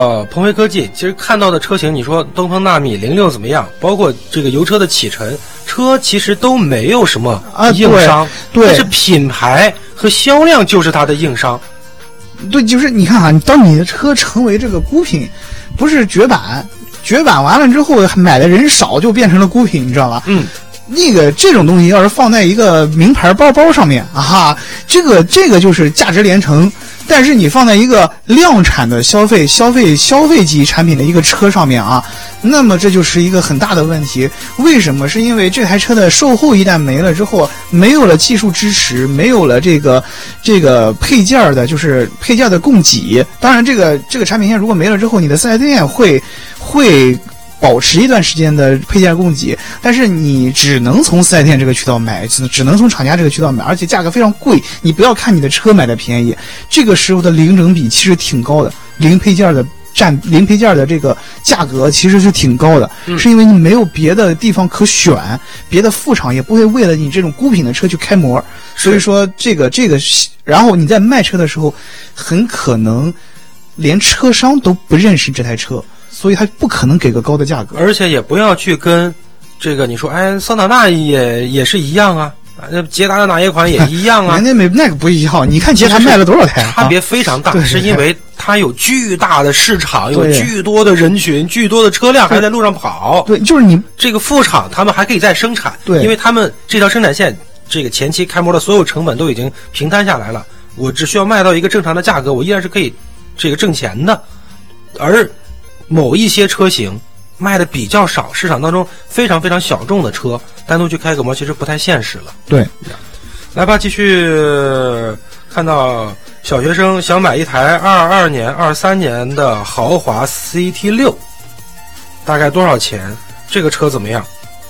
鹏飞科技其实看到的车型，你说东风纳米06怎么样？包括这个油车的启辰，车其实都没有什么硬伤， 对， 但是品牌和销量就是它的硬伤。 对，就是你看啊，当你的车成为这个孤品，不是绝版完了之后买的人少，就变成了孤品，你知道吧？这种东西要是放在一个名牌包包上面啊，这个就是价值连城。但是你放在一个量产的消费级产品的一个车上面啊，那么这就是一个很大的问题。为什么？是因为这台车的售后一旦没了之后，没有了技术支持，没有了这个配件的，就是配件的供给。当然，这个产品线如果没了之后，你的4S店会保持一段时间的配件供给，但是你只能从4S店这个渠道买，只能从厂家这个渠道买，而且价格非常贵。你不要看你的车买的便宜，这个时候的零整比其实挺高的，零配件的这个价格其实是挺高的，是因为你没有别的地方可选，别的副厂也不会为了你这种孤品的车去开模，所以说这个，然后你在卖车的时候，很可能连车商都不认识这台车。所以他不可能给个高的价格， 而且也不要去跟这个你说，桑塔纳也是一样啊，捷达的哪一款也一样啊， 那个不一样。你看捷达卖了多少台， 差别非常大，是因为它有巨大的市场，有巨多的人群，巨多的车辆还在路上跑。 对，就是你这个副厂他们还可以再生产， 对， 因为他们这条生产线这个前期开模的所有成本都已经平摊下来了，我只需要卖到一个正常的价格，我依然是可以这个挣钱的。而某一些车型卖的比较少，市场当中非常非常小众的车，单独去开个模其实不太现实了。 对， 来吧，继续看到小学生想买一台22年、23年的豪华 CT6， 大概多少钱？这个车怎么样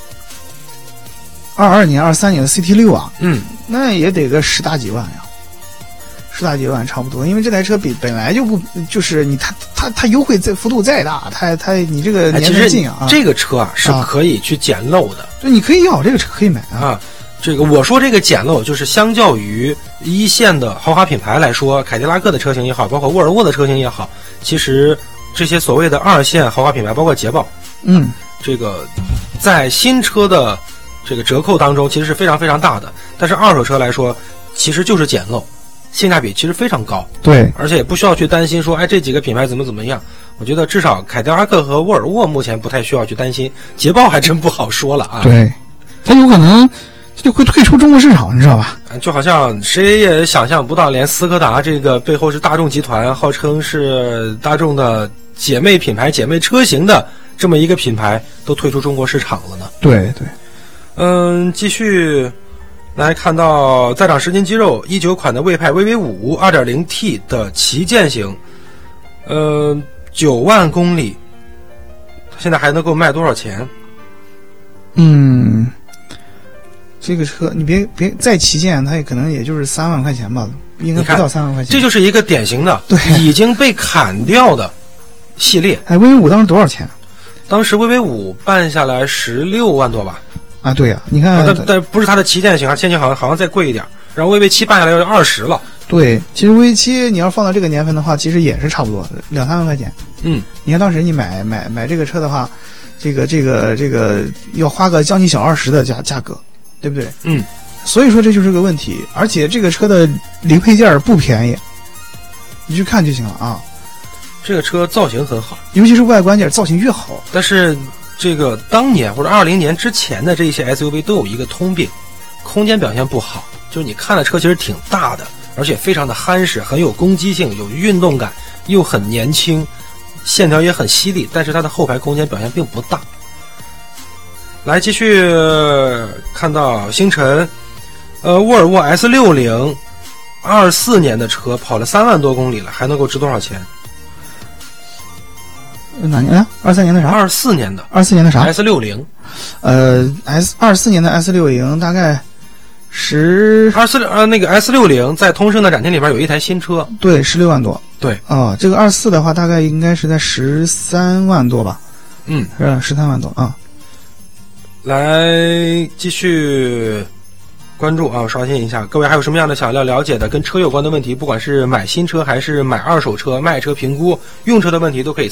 ？22年、23年的 CT6 啊，那也得个10大几万呀。10大几万差不多，因为这台车本来就不就是你它优惠幅度再大，它你这个年份近啊， 这个车啊是可以去捡漏的， 就你可以要这个车可以买啊。 这个我说这个捡漏就是相较于一线的豪华品牌来说，凯迪拉克的车型也好，包括沃尔沃的车型也好，其实这些所谓的2线豪华品牌，包括捷豹，这个在新车的这个折扣当中其实是非常非常大的，但是二手车来说其实就是捡漏。性价比其实非常高， 对， 而且也不需要去担心说，这几个品牌怎么样。我觉得至少凯迪拉克和沃尔沃目前不太需要去担心，捷豹还真不好说了啊。 对，它有可能就会退出中国市场，你知道吧？ 就好像谁也想象不到，连斯柯达这个背后是大众集团，号称是大众的姐妹品牌、姐妹车型的这么一个品牌，都退出中国市场了呢。 对对， 继续。来看到在场10斤肌肉19款的魏派 VV5 2.0T 的旗舰型，9万公里，现在还能够卖多少钱？ 这个车你别再旗舰，它也可能也就是3万块钱吧，应该不到3万块钱。 这就是一个典型的对已经被砍掉的系列。 VV5 当时多少钱？ 当时 VV5 办下来16万多吧。 啊，对呀，你看， 但不是它的旗舰型啊，现在好像再贵一点。然后 VV7 办下来要20了。 对，其实 VV7 你要放到这个年份的话，其实也是差不多2-3万块钱。你看当时你买这个车的话，这个要花个将近小20的价格，对不对？所以说这就是个问题，而且这个车的零配件不便宜，你去看就行了啊。 这个车造型很好， 尤其是外观件造型越好， 但是。这个当年或者20年之前的这一些 SUV 都有一个通病，空间表现不好，就是你看的车其实挺大的，而且非常的憨实，很有攻击性，有运动感，又很年轻，线条也很犀利，但是它的后排空间表现并不大。来继续看到星辰，沃尔沃 S60 24年的车跑了3万多公里了，还能够值多少钱？ 哪年啊？23年的啥 ？24年的。 24年的啥 ？S60。 24年的 S60大概那个 S60在通胜的展厅里边有一台新车， 对，16万多。 对这个24的话大概应该是在13万多吧。是13万多啊。 来继续关注啊，刷新一下。各位还有什么样的想要了解的跟车有关的问题，不管是买新车还是买二手车、卖车评估、用车的问题，都可以